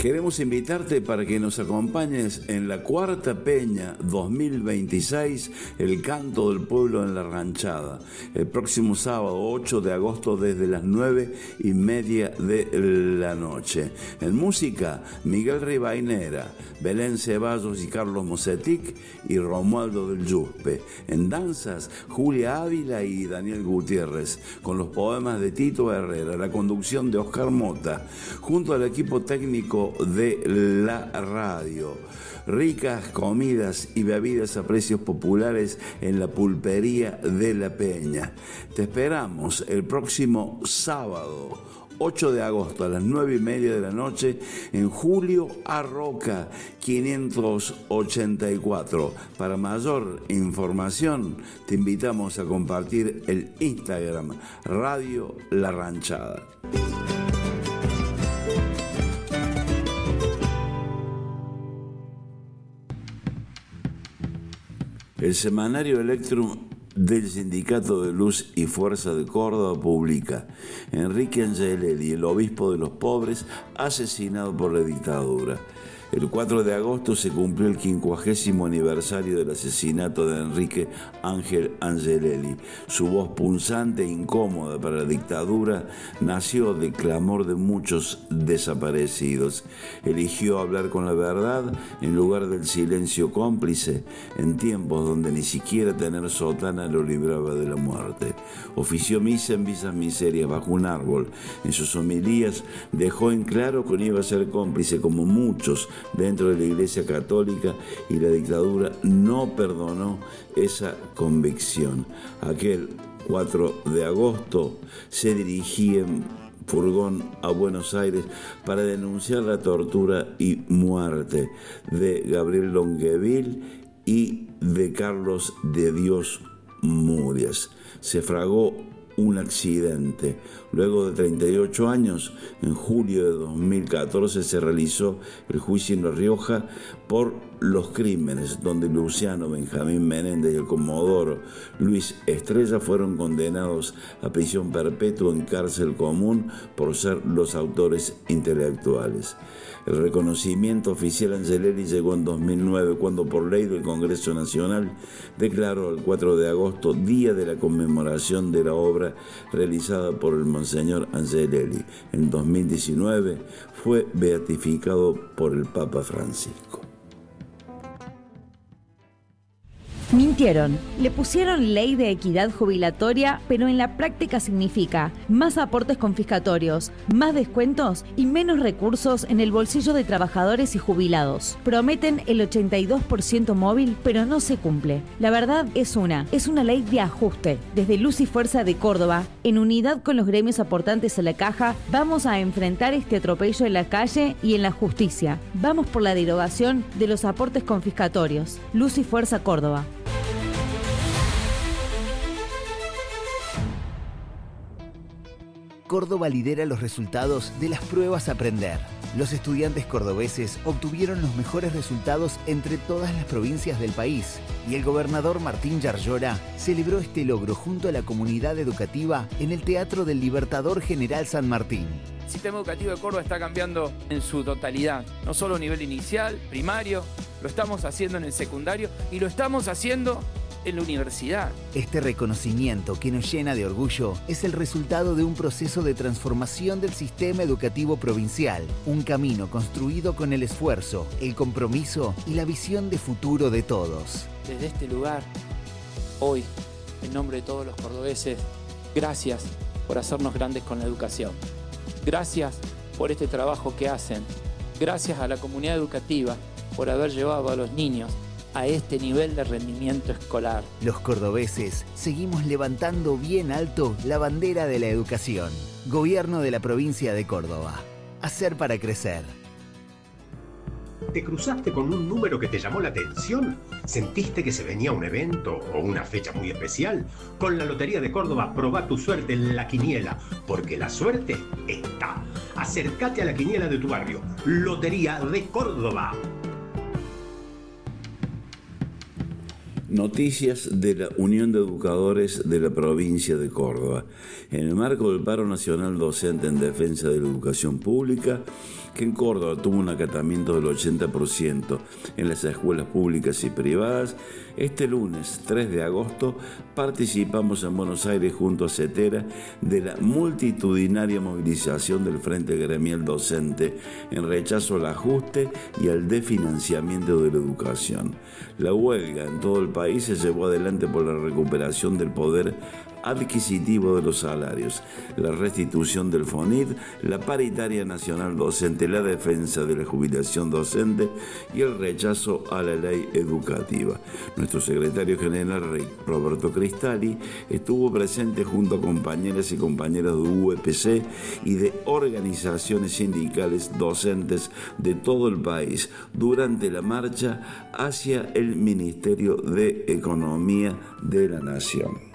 Queremos invitarte para que nos acompañes en la Cuarta Peña 2026, el canto del pueblo en la ranchada, el próximo sábado 8 de agosto desde las 9:30 de la noche. En música, Miguel Rivainera, Belén Ceballos y Carlos Mosetic y Romualdo del Yuspe. En danzas, Julia Ávila y Daniel Gutiérrez, con los poemas de Tito Herrera, la conducción de Oscar Mota, junto al equipo técnico de la radio. Ricas comidas y bebidas a precios populares en la pulpería de la Peña. Te esperamos el próximo sábado 8 de agosto a las 9:30 de la noche en Julio Arroca 584. Para mayor información te invitamos a compartir el Instagram Radio La Ranchada. El semanario Electrum del Sindicato de Luz y Fuerza de Córdoba publica: Enrique Angelelli, el obispo de los pobres, asesinado por la dictadura. El 4 de agosto se cumplió el 50º aniversario del asesinato de Enrique Ángel Angelelli. Su voz punzante e incómoda para la dictadura nació del clamor de muchos desaparecidos. Eligió hablar con la verdad en lugar del silencio cómplice, en tiempos donde ni siquiera tener sotana lo libraba de la muerte. Ofició misa en visas miserias bajo un árbol. En sus homilías dejó en claro que no iba a ser cómplice como muchos dentro de la Iglesia Católica, y la dictadura no perdonó esa convicción. Aquel 4 de agosto se dirigía en furgón a Buenos Aires para denunciar la tortura y muerte de Gabriel Longueville y de Carlos de Dios Murias. Se fragó un accidente. Luego de 38 años, en julio de 2014 se realizó el juicio en La Rioja por los crímenes, donde Luciano Benjamín Menéndez y el comodoro Luis Estrella fueron condenados a prisión perpetua en cárcel común por ser los autores intelectuales. El reconocimiento oficial a Angelelli llegó en 2009, cuando por ley del Congreso Nacional declaró el 4 de agosto día de la conmemoración de la obra realizada por el Monseñor Angelelli. En 2019 fue beatificado por el Papa Francisco. Mintieron. Le pusieron ley de equidad jubilatoria, pero en la práctica significa más aportes confiscatorios, más descuentos y menos recursos en el bolsillo de trabajadores y jubilados. Prometen el 82% móvil, pero no se cumple. La verdad es una ley de ajuste. Desde Luz y Fuerza de Córdoba, en unidad con los gremios aportantes a la caja, vamos a enfrentar este atropello en la calle y en la justicia. Vamos por la derogación de los aportes confiscatorios. Luz y Fuerza Córdoba. Córdoba lidera los resultados de las pruebas Aprender. Los estudiantes cordobeses obtuvieron los mejores resultados entre todas las provincias del país, y el gobernador Martín Yarlora celebró este logro junto a la comunidad educativa en el Teatro del Libertador General San Martín. El sistema educativo de Córdoba está cambiando en su totalidad, no solo a nivel inicial, primario, lo estamos haciendo en el secundario y lo estamos haciendo en la universidad. Este reconocimiento que nos llena de orgullo es el resultado de un proceso de transformación del sistema educativo provincial, un camino construido con el esfuerzo, el compromiso y la visión de futuro de todos. Desde este lugar, hoy, en nombre de todos los cordobeses, gracias por hacernos grandes con la educación. Gracias por este trabajo que hacen. Gracias a la comunidad educativa por haber llevado a los niños a este nivel de rendimiento escolar. Los cordobeses seguimos levantando bien alto la bandera de la educación. Gobierno de la provincia de Córdoba. Hacer para crecer. ¿Te cruzaste con un número que te llamó la atención? ¿Sentiste que se venía un evento o una fecha muy especial? Con la Lotería de Córdoba probá tu suerte en la quiniela, porque la suerte está. Acércate a la quiniela de tu barrio. Lotería de Córdoba. Noticias de la Unión de Educadores de la provincia de Córdoba. En el marco del paro nacional docente en defensa de la educación pública, que en Córdoba tuvo un acatamiento del 80% en las escuelas públicas y privadas, este lunes 3 de agosto participamos en Buenos Aires junto a CETERA de la multitudinaria movilización del Frente Gremial Docente en rechazo al ajuste y al desfinanciamiento de la educación. La huelga en todo el país se llevó adelante por la recuperación del poder adquisitivo de los salarios, la restitución del FONIT, la paritaria nacional docente, la defensa de la jubilación docente y el rechazo a la ley educativa. Nuestro secretario general, Roberto Cristalli, estuvo presente junto a compañeras y compañeros de UPC y de organizaciones sindicales docentes de todo el país durante la marcha hacia el Ministerio de Economía de la Nación.